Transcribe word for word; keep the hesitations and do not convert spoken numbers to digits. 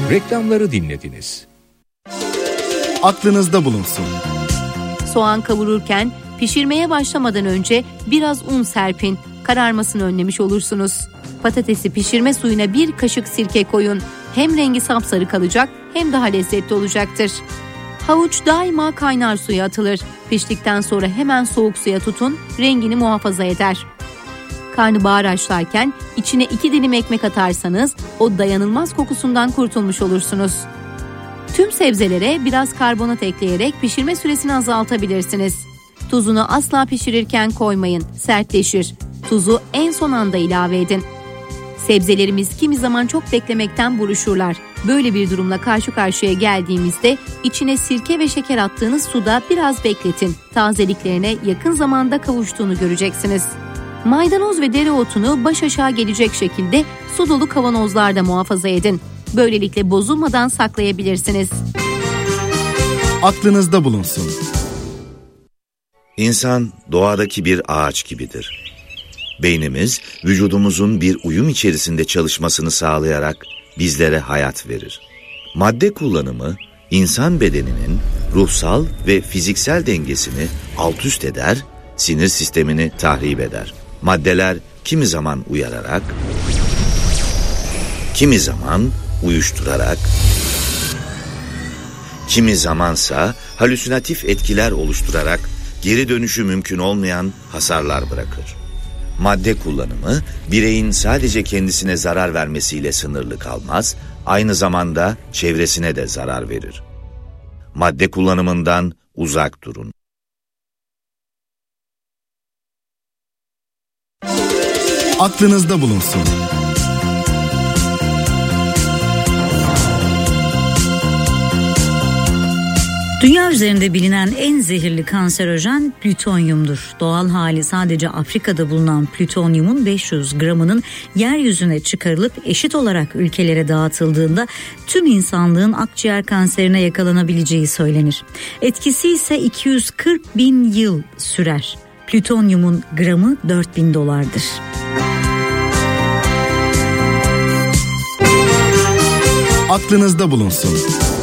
Reklamları dinlediniz. Aklınızda bulunsun. Soğan kavururken pişirmeye başlamadan önce biraz un serpin. Kararmasını önlemiş olursunuz. Patatesi pişirme suyuna bir kaşık sirke koyun. Hem rengi sapsarı kalacak hem daha lezzetli olacaktır. Havuç daima kaynar suya atılır. Piştikten sonra hemen soğuk suya tutun, rengini muhafaza eder. Karnabahar haşlarken içine iki dilim ekmek atarsanız o dayanılmaz kokusundan kurtulmuş olursunuz. Tüm sebzelere biraz karbonat ekleyerek pişirme süresini azaltabilirsiniz. Tuzunu asla pişirirken koymayın, sertleşir. Tuzu en son anda ilave edin. Sebzelerimiz kimi zaman çok beklemekten buruşurlar. Böyle bir durumla karşı karşıya geldiğimizde içine sirke ve şeker attığınız suda biraz bekletin. Tazeliklerine yakın zamanda kavuştuğunu göreceksiniz. Maydanoz ve dereotunu baş aşağı gelecek şekilde su dolu kavanozlarda muhafaza edin. Böylelikle bozulmadan saklayabilirsiniz. Aklınızda bulunsun. İnsan doğadaki bir ağaç gibidir. Beynimiz, vücudumuzun bir uyum içerisinde çalışmasını sağlayarak bizlere hayat verir. Madde kullanımı, insan bedeninin ruhsal ve fiziksel dengesini alt üst eder, sinir sistemini tahrip eder. Maddeler kimi zaman uyararak, kimi zaman uyuşturarak, kimi zamansa halüsinatif etkiler oluşturarak geri dönüşü mümkün olmayan hasarlar bırakır. Madde kullanımı bireyin sadece kendisine zarar vermesiyle sınırlı kalmaz, aynı zamanda çevresine de zarar verir. Madde kullanımından uzak durun. Aklınızda bulunsun. Dünya üzerinde bilinen en zehirli kanserojen plütonyumdur. Doğal hali sadece Afrika'da bulunan plütonyumun beş yüz gramının yeryüzüne çıkarılıp eşit olarak ülkelere dağıtıldığında tüm insanlığın akciğer kanserine yakalanabileceği söylenir. Etkisi ise iki yüz kırk bin yıl sürer. Plütonyumun gramı dört bin dolardır. Aklınızda bulunsun.